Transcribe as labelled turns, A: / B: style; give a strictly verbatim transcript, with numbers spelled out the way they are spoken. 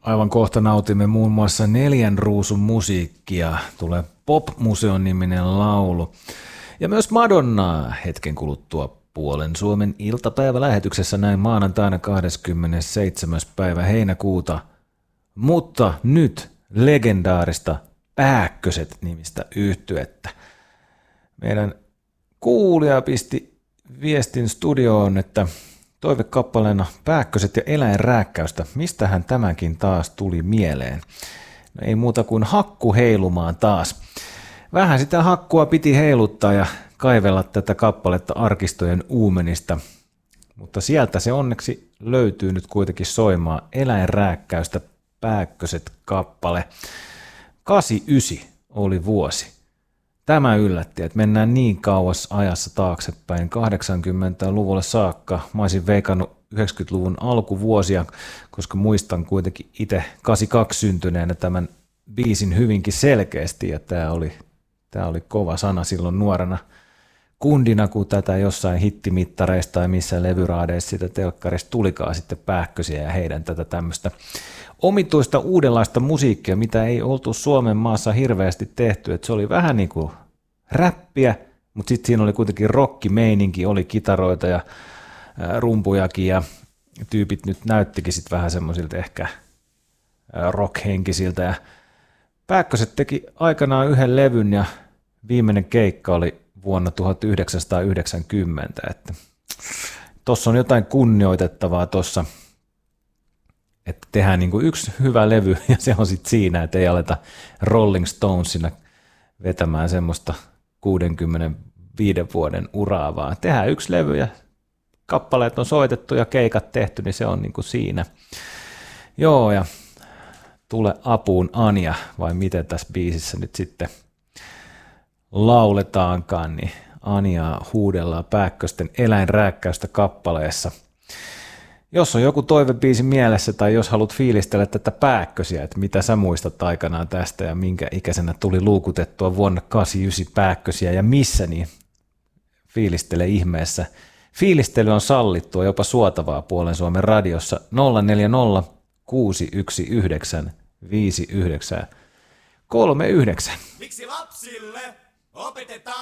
A: Aivan kohta nautimme muun muassa Neljän ruusun musiikkia. Tulee Pop-museon niminen laulu. Ja myös Madonnaa hetken kuluttua puolen Suomen iltapäivälähetyksessä näin maanantaina kahdeskymmenesseitsemäs päivä heinäkuuta. Mutta nyt legendaarista Pääkköset nimistä yhtyettä. Meidän kuulija pisti viestin studioon, että toivekappaleena Pääkköset ja eläinrääkkäystä. Mistähän tämäkin taas tuli mieleen? No ei muuta kuin hakku heilumaan taas. Vähän sitä hakkua piti heiluttaa ja kaivella tätä kappaletta arkistojen uumenista. Mutta sieltä se onneksi löytyy nyt kuitenkin soimaan eläinrääkkäystä Pääkköset kappale. kahdeksankymmentäyhdeksän oli vuosi. Tämä yllätti, että mennään niin kauas ajassa taaksepäin kahdeksankymmentäluvulle saakka. Mä olisin veikannut yhdeksänkymmentäluvun alkuvuosia, koska muistan kuitenkin itse kahdeksankymmentäkaksi syntyneenä tämän biisin hyvinkin selkeästi. Ja tämä oli, tämä oli kova sana silloin nuorena kundina, kun tätä jossain hittimittareista tai missä levyraadeissa sitä telkkarista tulikaan sitten Pääkkösiä ja heidän tätä tämmöistä omituista uudenlaista musiikkia, mitä ei oltu Suomen maassa hirveästi tehty. Et se oli vähän niin kuin räppiä, mutta sitten siinä oli kuitenkin rockimeininki, oli kitaroita ja rumpujakin ja tyypit nyt näyttikin sitten vähän semmoisilta ehkä rockhenkisiltä. Ja Pääkköset teki aikanaan yhden levyn ja viimeinen keikka oli vuonna tuhatyhdeksänsataayhdeksänkymmentä. Että tossa on jotain kunnioitettavaa tuossa, että tehdään niin kuin yksi hyvä levy ja se on sitten siinä, että ei aleta Rolling Stonesina vetämään semmoista kuudenkymmenenviiden vuoden uraa, vaan tehdään yksi levy ja kappaleet on soitettu ja keikat tehty, niin se on niin kuin siinä. Joo, ja tule apuun Anja, vai miten tässä biisissä nyt sitten lauletaankaan, niin Anjaa huudellaan Pääkkösten eläinrääkkäystä kappaleessa. Jos on joku toivebiisi mielessä tai jos haluat fiilistellä tätä Pääkkösiä, että mitä sä muistat aikanaan tästä ja minkä ikäisenä tuli luukutettua vuonna kahdeksankymmentäyhdeksän Pääkkösiä ja missä, niin fiilistele ihmeessä. Fiilistely on sallittua, jopa suotavaa puolen Suomen radiossa nolla neljä nolla kuusi yksi yhdeksän viisi yhdeksän kolme yhdeksän.
B: Miksi lapsille opetetaan